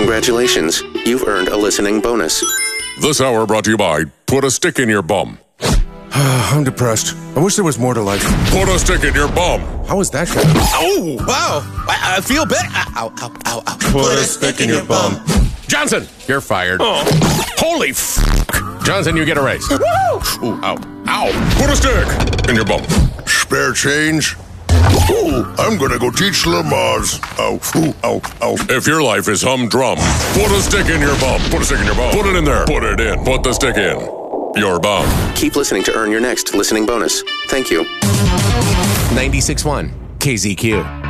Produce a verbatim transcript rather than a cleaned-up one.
Congratulations, you've earned a listening bonus. This hour brought to you by Put a Stick in Your Bum. I'm depressed. I wish there was more to life. Put a stick in your bum. How is that going? Oh, wow. I, I feel better. Ow, ow, ow, ow. Put, Put a stick in your bum. Johnson, you're fired. Oh. Holy f***. Johnson, you get a raise. Woo! Ooh, ow, ow. Put a stick in your bum. Spare change? Ooh, I'm gonna go teach Lamaze. Ow, ooh, ow, ow. If your life is humdrum, put a stick in your bum. Put a stick in your bum. Put it in there. Put it in. Put the stick in your bum. Keep listening to earn your next listening bonus. Thank you. ninety-six point one K Z Q.